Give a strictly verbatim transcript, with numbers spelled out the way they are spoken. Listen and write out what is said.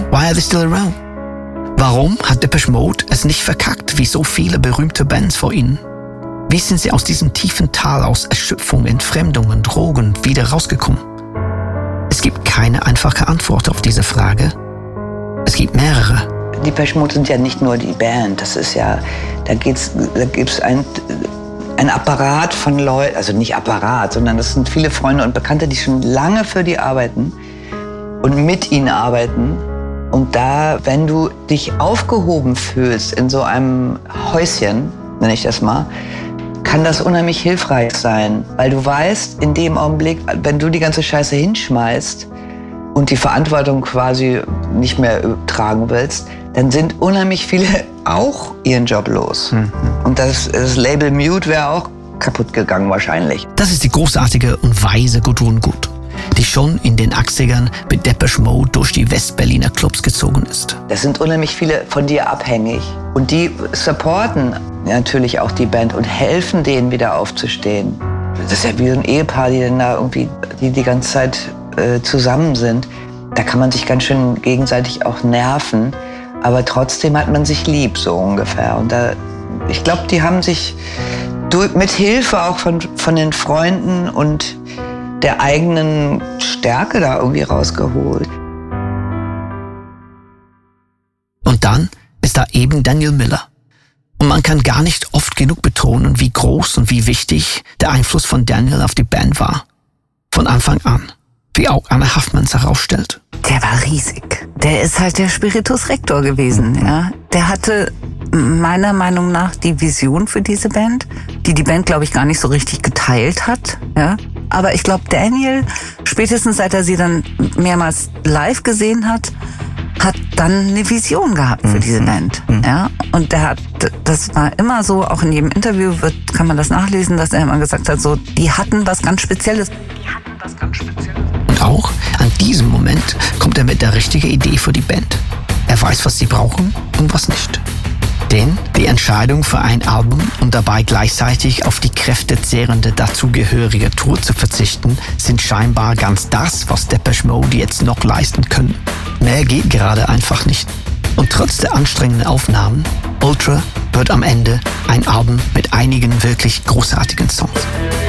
Why are they still around? Warum hat Depeche Mode es nicht verkackt, wie so viele berühmte Bands vor ihnen? Wie sind sie aus diesem tiefen Tal aus Erschöpfung, Entfremdung und Drogen wieder rausgekommen? Es gibt keine einfache Antwort auf diese Frage. Es gibt mehrere. Die Depeche Mode sind ja nicht nur die Band, das ist ja, da geht's, da gibt's ein, ein Apparat von Leuten, also nicht Apparat, sondern das sind viele Freunde und Bekannte, die schon lange für die arbeiten und mit ihnen arbeiten. Und da, wenn du dich aufgehoben fühlst in so einem Häuschen, nenne ich das mal, kann das unheimlich hilfreich sein, weil du weißt, in dem Augenblick, wenn du die ganze Scheiße hinschmeißt und die Verantwortung quasi nicht mehr tragen willst, dann sind unheimlich viele auch ihren Job los. Mhm. Und das, das Label Mute wäre auch kaputt gegangen wahrscheinlich. Das ist die großartige und weise Gudrun Gut, die schon in den achtzigern mit Depeche Mode durch die Westberliner Clubs gezogen ist. Das sind unheimlich viele von dir abhängig. Und die supporten natürlich auch die Band und helfen denen wieder aufzustehen. Das ist ja wie so ein Ehepaar, die dann da irgendwie die, die ganze Zeit äh, zusammen sind. Da kann man sich ganz schön gegenseitig auch nerven. Aber trotzdem hat man sich lieb, so ungefähr. Und da, ich glaube, die haben sich durch, mit Hilfe auch von, von den Freunden und der eigenen Stärke da irgendwie rausgeholt. Und dann ist da eben Daniel Miller. Und man kann gar nicht oft genug betonen, wie groß und wie wichtig der Einfluss von Daniel auf die Band war. Von Anfang an, wie auch Anna Haffmans herausstellt. Der war riesig. Der ist halt der Spiritus Rector gewesen. Ja. Der hatte meiner Meinung nach die Vision für diese Band, die die Band, glaube ich, gar nicht so richtig geteilt hat. Ja. Aber ich glaube, Daniel, spätestens seit er sie dann mehrmals live gesehen hat, hat dann eine Vision gehabt für diese Band. Ja. Und der hat, das war immer so, auch in jedem Interview wird, kann man das nachlesen, dass er immer gesagt hat, so, die hatten was ganz Spezielles. Die hatten was ganz Spezielles. Und auch an diesem Moment kommt er mit der richtigen Idee für die Band. Er weiß, was sie brauchen und was nicht. Denn die Entscheidung für ein Album und dabei gleichzeitig auf die kräftezehrende dazugehörige Tour zu verzichten, sind scheinbar ganz das, was Depeche Mode jetzt noch leisten können. Mehr geht gerade einfach nicht. Und trotz der anstrengenden Aufnahmen, Ultra wird am Ende ein Album mit einigen wirklich großartigen Songs.